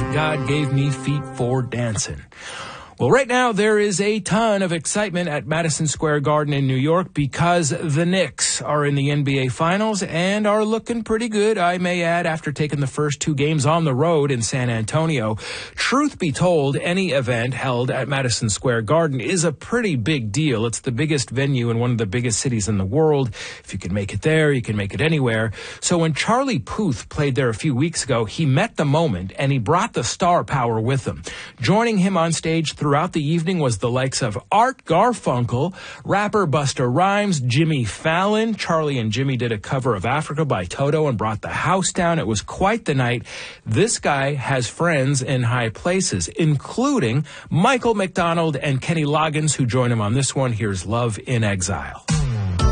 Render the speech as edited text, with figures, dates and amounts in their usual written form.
God gave me feet for dancing. Well, right now there is a ton of excitement at Madison Square Garden in New York because the Knicks are in the NBA Finals and are looking pretty good, I may add, after taking the first 2 games on the road in San Antonio. Truth be told, any event held at Madison Square Garden is a pretty big deal. It's the biggest venue in one of the biggest cities in the world. If you can make it there, you can make it anywhere. So when Charlie Puth played there a few weeks ago, he met the moment and he brought the star power with him. Joining him on stage throughout the evening was the likes of Art Garfunkel, rapper Busta Rhymes, Jimmy Fallon. Charlie and Jimmy did a cover of Africa by Toto and brought the house down. It was quite the night. This guy has friends in high places, including Michael McDonald and Kenny Loggins, who join him on this one. Here's Love in Exile.